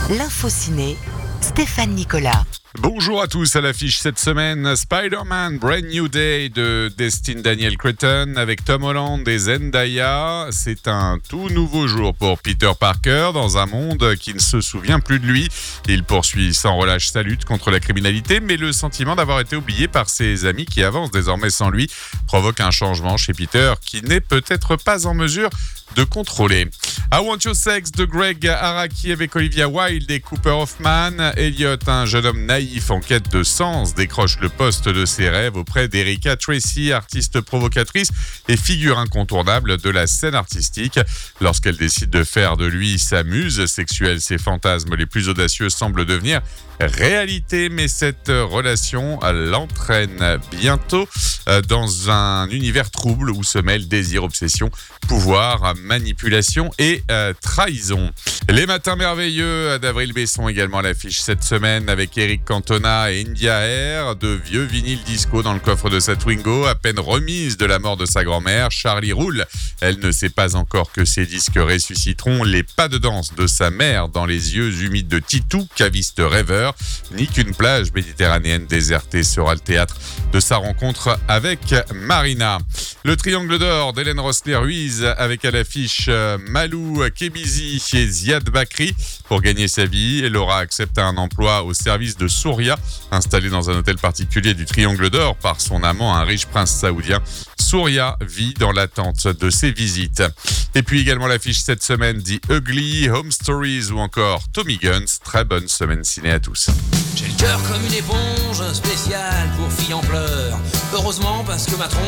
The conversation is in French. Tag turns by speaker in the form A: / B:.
A: L'info ciné, Stéphane Nicolas.
B: Bonjour à tous, à l'affiche cette semaine, Spider-Man Brand New Day de Destin Daniel Cretton avec Tom Holland et Zendaya. C'est un tout nouveau jour pour Peter Parker dans un monde qui ne se souvient plus de lui. Il poursuit sans relâche sa lutte contre la criminalité, mais le sentiment d'avoir été oublié par ses amis qui avancent désormais sans lui provoque un changement chez Peter qui n'est peut-être pas en mesure de contrôler. I Want Your Sex de Greg Araki avec Olivia Wilde et Cooper Hoffman. Elliot, un jeune homme naïf en quête de sens, décroche le poste de ses rêves auprès d'Erika Tracy, artiste provocatrice et figure incontournable de la scène artistique. Lorsqu'elle décide de faire de lui sa muse sexuelle, ses fantasmes les plus audacieux semblent devenir réalité, mais cette relation l'entraîne bientôt dans un univers trouble où se mêlent désir, obsession, pouvoir, manipulation et trahison. Les matins merveilleux d'Avril Besson également à l'affiche cette semaine avec Eric Cantona et India Air, de vieux vinyles disco dans le coffre de sa Twingo, à peine remise de la mort de sa grand-mère. Charlie roule, elle ne sait pas encore que ses disques ressusciteront les pas de danse de sa mère dans les yeux humides de Titou, caviste rêveur, ni qu'une plage méditerranéenne désertée sera le théâtre de sa rencontre avec Marina. Le triangle d'or d'Hélène Rossler-Ruiz avec à l'affiche Malou Kebizi et Ziad Bakri. Pour gagner sa vie, Laura accepte un emploi au service de Souria, installé dans un hôtel particulier du triangle d'or par son amant, un riche prince saoudien. Souria vit dans l'attente de ses visites. Et puis également l'affiche cette semaine dit Ugly, Home Stories ou encore Tommy Guns. Très bonne semaine ciné à tous.
C: J'ai le cœur comme une éponge spéciale pour filles en pleurs. Heureusement parce que ma tronche